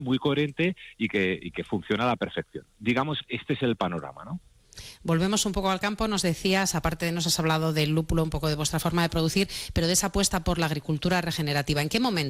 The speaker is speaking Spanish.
muy coherente y que funciona a la perfección. Digamos, este es el panorama, ¿no? Volvemos un poco al campo, nos decías, aparte nos has hablado del lúpulo, un poco de vuestra forma de producir, pero de esa apuesta por la agricultura regenerativa. ¿En qué momento